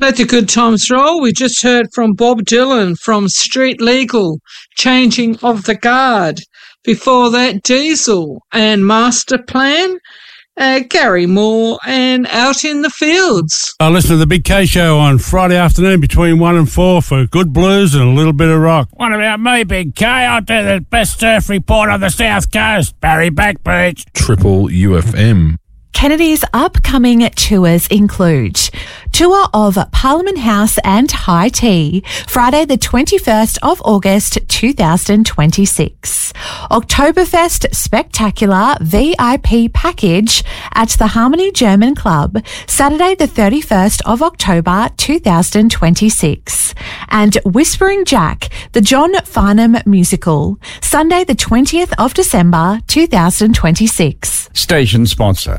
Let the good times roll. We just heard from Bob Dylan from Street Legal, Changing of the Guard. Before that, Diesel and Master Plan. Gary Moore and Out in the Fields. I listen to the Big K Show on Friday afternoon between 1 and 4 for good blues and a little bit of rock. What about me, Big K? I'll do the best surf report on the South Coast. Barry Backbeach. Triple UFM. Kennedy's upcoming tours include tour of Parliament House and High Tea, Friday the 21st of August 2026. Oktoberfest Spectacular VIP package at the Harmony German Club, Saturday the 31st of October 2026. And Whispering Jack, the John Farnham musical, Sunday the 20th of December 2026. Station sponsor.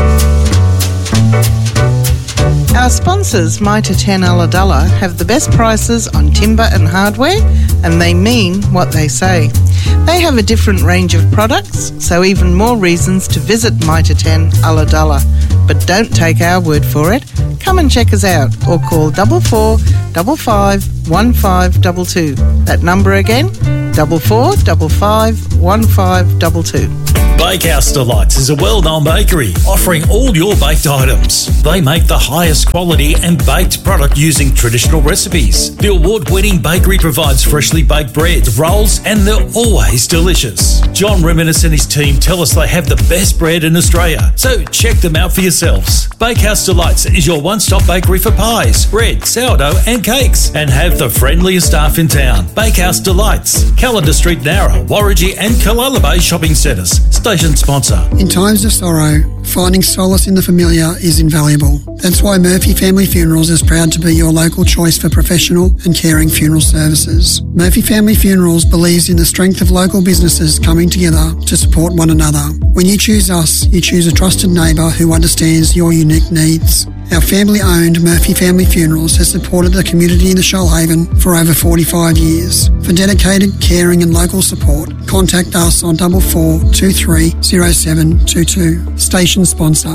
Our sponsors, Mitre 10 Ulladulla, have the best prices on timber and hardware, and they mean what they say. They have a different range of products, so even more reasons to visit Mitre 10 Ulladulla. But don't take our word for it. Come and check us out or call 44 55 1522. That number again, 44 55 1522. Bakehouse Delights is a well-known bakery offering all your baked items. They make the highest quality and baked product using traditional recipes. The award-winning bakery provides freshly baked bread, rolls, and they're always delicious. John Reminis and his team tell us they have the best bread in Australia, so check them out for yourselves. Bakehouse Delights is your one-stop bakery for pies, bread, sourdough, and cakes, and have the friendliest staff in town. Bakehouse Delights, Calendar Street, Nowra, Warragee, and Killala Bay shopping centres. Station sponsor. In times of sorrow, finding solace in the familiar is invaluable. That's why Murphy Family Funerals is proud to be your local choice for professional and caring funeral services. Murphy Family Funerals believes in the strength of local businesses coming together to support one another. When you choose us, you choose a trusted neighbour who understands your unique needs. Our family-owned Murphy Family Funerals has supported the community in the Shoalhaven for over 45 years. For dedicated, caring and local support, contact us on 4423 0722. Station sponsor.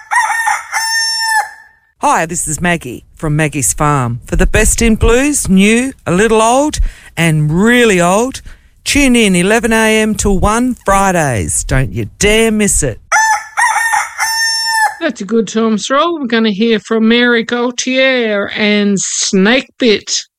Hi, this is Maggie from Maggie's Farm. For the best in blues, new, a little old and really old, tune in 11am till 1 Fridays. Don't you dare miss it. That's a good times roll. We're going to hear from Mary Gaultier and Snakebit.